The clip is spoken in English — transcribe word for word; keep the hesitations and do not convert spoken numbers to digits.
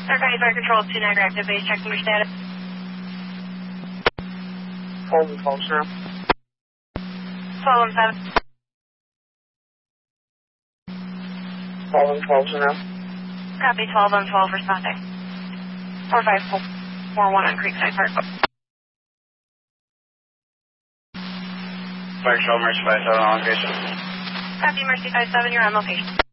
Narcotic Fire Control, two Niagara active base, checking your status. Hold and twelve zero. twelve one seven. twelve and twelve zero. Copy, twelve on twelve, responding. four five four one on Creekside Park. Fire Control, Mercy five seven on location. Copy, Mercy five seven, you're on location.